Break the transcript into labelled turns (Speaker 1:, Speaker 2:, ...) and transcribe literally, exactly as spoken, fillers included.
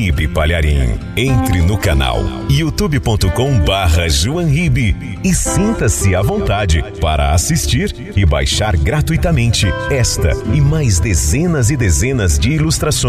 Speaker 1: Ribe Palharim. Entre no canal youtube ponto com barra Joan Ribe e sinta-se à vontade para assistir e baixar gratuitamente esta e mais dezenas e dezenas de ilustrações